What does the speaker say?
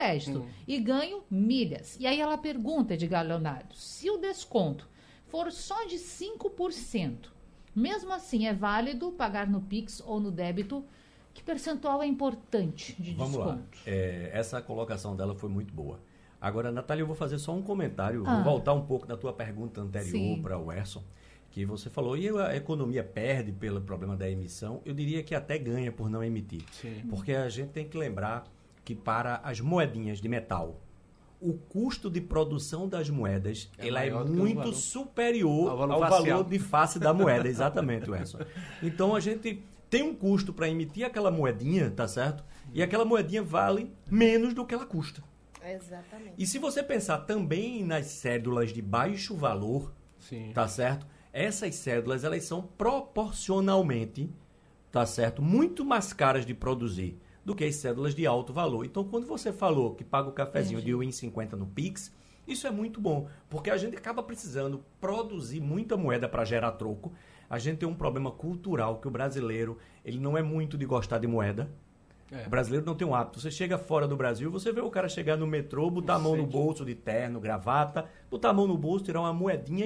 crédito e ganho milhas. E aí ela pergunta, Edgar Leonardo, se o desconto for só de 5%, mesmo assim é válido pagar no Pix ou no débito? Que percentual é importante de Vamos desconto? lá. Essa colocação dela foi muito boa. Agora, Natália, eu vou fazer só um comentário. Vou voltar um pouco da tua pergunta anterior para o Erson, que você falou, e a economia perde pelo problema da emissão? Eu diria que até ganha por não emitir. Sim. Porque a gente tem que lembrar que para as moedinhas de metal, o custo de produção das moedas ela é muito superior ao valor de face da moeda. Exatamente, Erson. Então, a gente tem um custo para emitir aquela moedinha, tá certo? E aquela moedinha vale menos do que ela custa. Exatamente. E se você pensar também nas cédulas de baixo valor, Sim. tá certo? Essas cédulas, elas são proporcionalmente, tá certo? Muito mais caras de produzir do que as cédulas de alto valor. Então, quando você falou que paga o cafezinho de 1,50 no Pix, isso é muito bom, porque a gente acaba precisando produzir muita moeda para gerar troco. A gente tem um problema cultural que o brasileiro, ele não é muito de gostar de moeda. O brasileiro não tem um hábito. Você chega fora do Brasil, você vê o cara chegar no metrô, botar a mão no bolso de terno, gravata, botar a mão no bolso, tirar uma moedinha